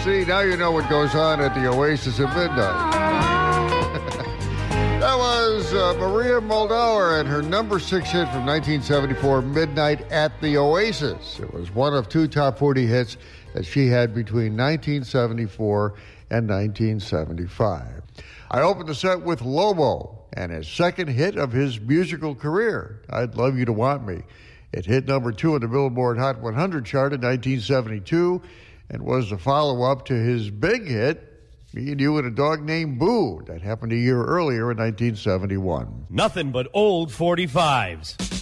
See, now you know what goes on at the Oasis at midnight. That was Maria Muldaur and her number 6 hit from 1974, Midnight at the Oasis. It was one of 2 top 40 hits that she had between 1974 and 1975. I opened the set with Lobo and his second hit of his musical career, I'd Love You to Want Me. It hit number 2 on the Billboard Hot 100 chart in 1972 and was the follow-up to his big hit, Me and You and a Dog Named Boo. That happened a year earlier in 1971. Nothing but old 45s.